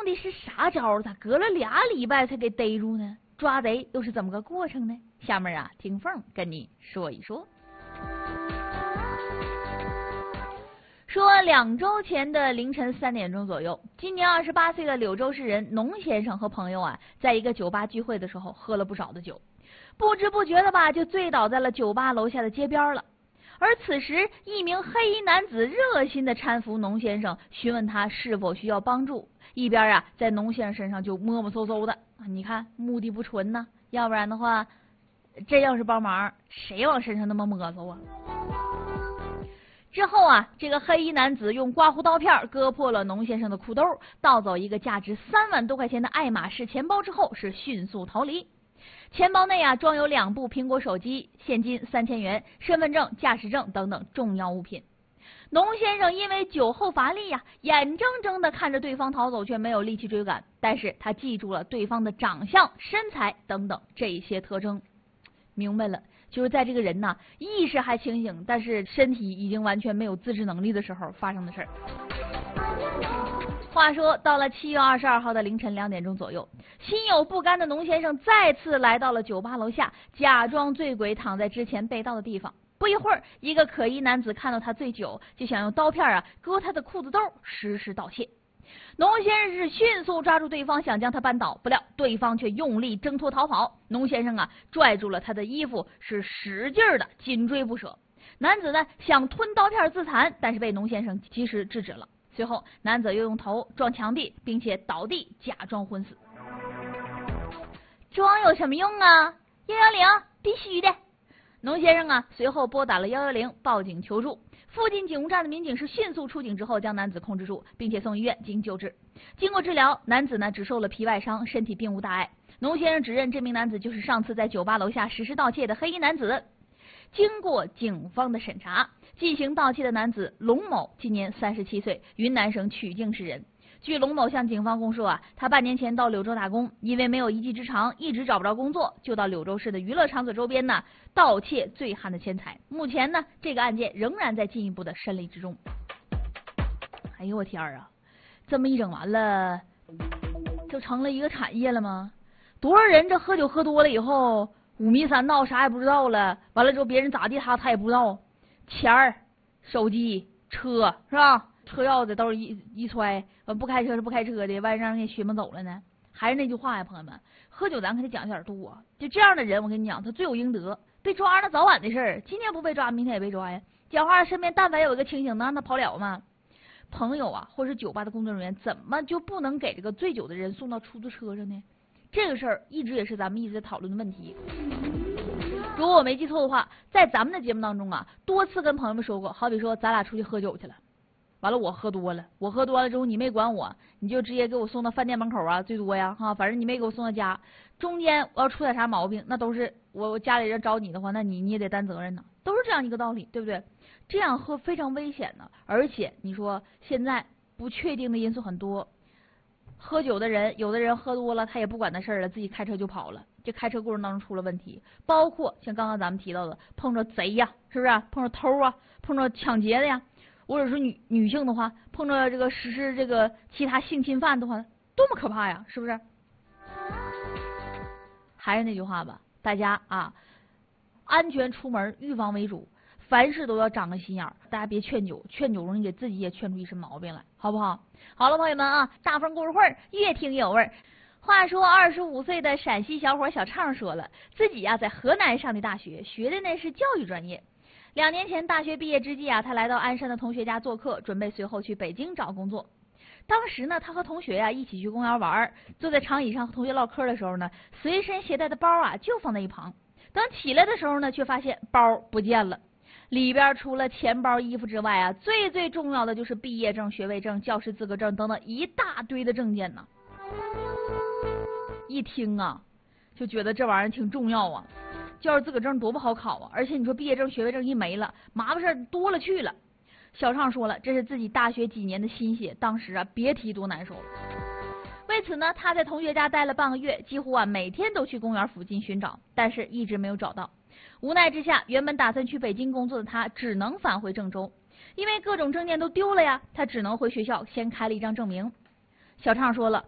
底是啥招？咋隔了2礼拜才给逮住呢？抓贼又是怎么个过程呢？下面啊，听凤跟你说一说。说2周前的凌晨3点钟左右，今年28岁的柳州市人农先生和朋友啊，在一个酒吧聚会的时候喝了不少的酒，不知不觉的吧，就醉倒在了酒吧楼下的街边了。而此时，一名黑衣男子热心的搀扶农先生，询问他是否需要帮助，一边啊在农先生身上就摸摸搜搜的。你看目的不纯呢，要不然的话，真要是帮忙，谁往身上那么摸搜啊？之后啊，这个黑衣男子用刮胡刀片割破了农先生的裤兜，盗走一个价值3万多块钱的爱马仕钱包之后，是迅速逃离。钱包内啊装有2部苹果手机、现金3000元、身份证、驾驶证等等重要物品。农先生因为酒后乏力呀，眼睁睁的看着对方逃走，却没有力气追赶。但是他记住了对方的长相、身材等等这些特征，明白了，就是在这个人呐意识还清醒，但是身体已经完全没有自制能力的时候发生的事儿。话说到了7月22号的凌晨2点钟左右，心有不甘的农先生再次来到了酒吧楼下，假装醉鬼躺在之前被盗的地方。不一会儿，一个可疑男子看到他醉酒，就想用刀片割他的裤子兜，实施盗窃。农先生是迅速抓住对方，想将他扳倒，不料对方却用力挣脱逃跑。农先生拽住了他的衣服，是使劲的紧追不舍。男子想吞刀片自残，但是被农先生及时制止了。随后，男子又用头撞墙壁，并且倒地假装昏死。装有什么用啊？110必须的。农先生随后拨打了110报警求助。附近警务站的民警是迅速出警之后将男子控制住，并且送医院进行救治。经过治疗，男子只受了皮外伤，身体并无大碍。农先生指认这名男子就是上次在酒吧楼下实施盗窃的黑衣男子。经过警方的审查，进行盗窃的男子龙某今年37岁，云南省曲靖市人。据龙某向警方供述他半年前到柳州打工，因为没有一技之长，一直找不着工作，就到柳州市的娱乐场所周边盗窃醉汉的钱财。目前这个案件仍然在进一步的审理之中。哎呦我天啊，这么一整完了，就成了一个产业了吗？多少人这喝酒喝多了以后五迷三道，啥也不知道了，完了之后别人咋地他也不知道，钱儿、手机、车是吧？车钥匙都是一揣，不开车是不开车的，万一让人给寻摸走了呢？还是那句话呀，朋友们，喝酒咱可得讲点度啊！就这样的人，我跟你讲，他罪有应得，被抓那早晚的事儿，今天不被抓，明天也被抓呀。讲话身边但凡有一个清醒的，让他跑了吗？朋友或是酒吧的工作人员，怎么就不能给这个醉酒的人送到出租车上呢？这个事儿一直也是咱们一直在讨论的问题。如果我没记错的话，在咱们的节目当中多次跟朋友们说过，好比说咱俩出去喝酒去了。完了我喝多了之后你没管我，你就直接给我送到饭店门口最多呀反正你没给我送到家，中间我要出点啥毛病，那都是我家里人找你的话，那你也得担责任呢，都是这样一个道理，对不对？这样喝非常危险的，而且你说现在不确定的因素很多，喝酒的人有的人喝多了他也不管那事儿了，自己开车就跑了，这开车过程当中出了问题，包括像刚刚咱们提到的碰着贼是不是碰着偷碰着抢劫的呀，或者是女性的话，碰着这个实施这个其他性侵犯的话，多么可怕呀，是不是？还是那句话吧，大家安全出门，预防为主，凡事都要长个心眼儿，大家别劝酒容易给自己也劝出一身毛病来，好不好？好了，朋友们大风故事会越听越有味儿。话说25岁的陕西小伙小畅说了，自己在河南上的大学，学的是教育专业。2年前大学毕业之际他来到鞍山的同学家做客，准备随后去北京找工作。当时他和同学一起去公园玩，坐在长椅上和同学唠嗑的时候随身携带的包就放在一旁。等起来的时候却发现包不见了，里边除了钱包、衣服之外最重要的就是毕业证、学位证、教师资格证等等一大堆的证件呢。一听就觉得这玩意儿挺重要教师资格证多不好考而且你说毕业证、学位证一没了，麻烦事多了去了。小畅说了，这是自己大学几年的心血，当时别提多难受了。为此他在同学家待了半个月，几乎每天都去公园附近寻找，但是一直没有找到。无奈之下，原本打算去北京工作的他只能返回郑州，因为各种证件都丢了呀，他只能回学校先开了一张证明。小畅说了，